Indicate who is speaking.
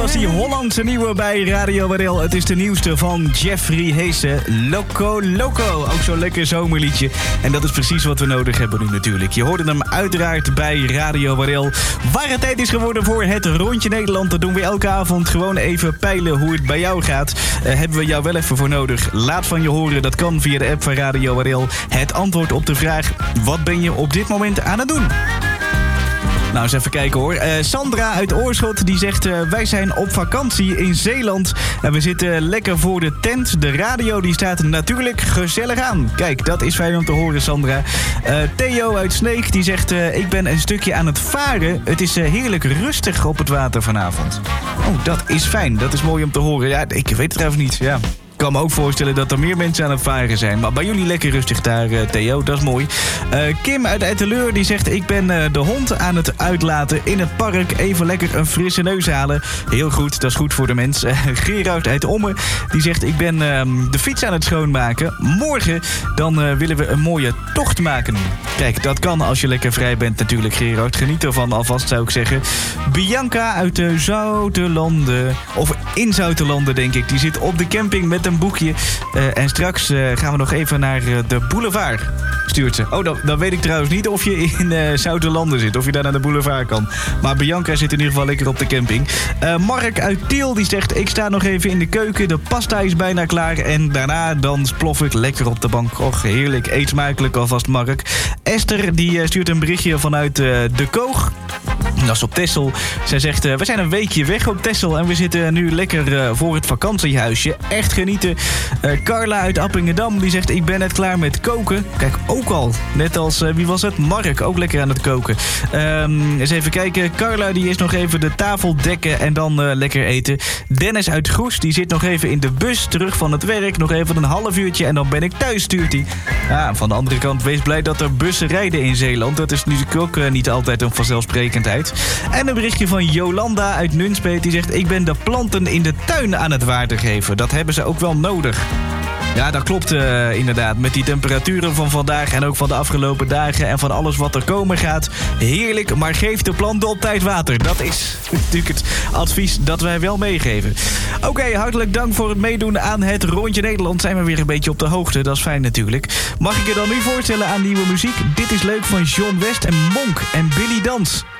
Speaker 1: was die Hollandse nieuwe bij Radio Waddel. Het is de nieuwste van Jeffrey Heesen, Loco Loco. Ook zo'n lekker zomerliedje. En dat is precies wat we nodig hebben nu natuurlijk. Je hoorde hem uiteraard bij Radio Waddel. Waar het tijd is geworden voor het Rondje Nederland. Dat doen we elke avond. Gewoon even peilen hoe het bij jou gaat. Hebben we jou wel even voor nodig. Laat van je horen. Dat kan via de app van Radio Waddel. Het antwoord op de vraag: wat ben je op dit moment aan het doen? Nou, eens even kijken hoor. Sandra uit Oorschot die zegt: wij zijn op vakantie in Zeeland. En we zitten lekker voor de tent. De radio die staat natuurlijk gezellig aan. Kijk, dat is fijn om te horen, Sandra. Theo uit Sneek die zegt: ik ben een stukje aan het varen. Het is heerlijk rustig op het water vanavond. Oh, dat is fijn. Dat is mooi om te horen. Ja, ik weet het trouwens niet. Ja. Ik kan me ook voorstellen dat er meer mensen aan het varen zijn. Maar bij jullie lekker rustig daar, Theo. Dat is mooi. Kim uit Etteleur die zegt: ik ben de hond aan het uitlaten in het park. Even lekker een frisse neus halen. Heel goed, dat is goed voor de mens. Gerard uit Ommen die zegt: ik ben de fiets aan het schoonmaken. Morgen dan willen we een mooie tocht maken. Kijk, dat kan als je lekker vrij bent natuurlijk, Gerard. Geniet ervan alvast, zou ik zeggen. Bianca uit de Zoutelanden. Of in Zoutelanden, denk ik. Die zit op de camping met een boekje. En straks gaan we nog even naar de boulevard, stuurt ze. Oh, dan weet ik trouwens niet of je in Zoutelanden zit. Of je daar naar de boulevard kan. Maar Bianca zit in ieder geval lekker op de camping. Mark uit Tiel die zegt: ik sta nog even in de keuken. De pasta is bijna klaar. En daarna dan plof ik lekker op de bank. Och, heerlijk. Eet smakelijk alvast, Mark. Esther die stuurt een berichtje vanuit De Koog. Dat is op Texel. Zij zegt: we zijn een weekje weg op Texel en we zitten nu lekker voor het vakantiehuisje. Echt genieten. Carla uit Appingedam die zegt: ik ben net klaar met koken. Kijk, ook al. Net als, wie was het? Mark, ook lekker aan het koken. Eens even kijken. Carla die is nog even de tafel dekken en dan lekker eten. Dennis uit Goes die zit nog even in de bus terug van het werk. Nog even een half uurtje en dan ben ik thuis, stuurt hij. Van de andere kant, wees blij dat er bussen rijden in Zeeland. Dat is natuurlijk ook niet altijd een vanzelfsprekendheid. En een berichtje van Jolanda uit Nunspeet die zegt: ik ben de planten in de tuin aan het water geven. Dat hebben ze ook wel nodig. Ja, dat klopt inderdaad. Met die temperaturen van vandaag en ook van de afgelopen dagen en van alles wat er komen gaat. Heerlijk, maar geef de planten op tijd water. Dat is natuurlijk het advies dat wij wel meegeven. Oké, hartelijk dank voor het meedoen aan het Rondje Nederland. Zijn we weer een beetje op de hoogte, dat is fijn natuurlijk. Mag ik je dan nu voorstellen aan nieuwe muziek? Dit is leuk van John West en Monk en Billy Dans.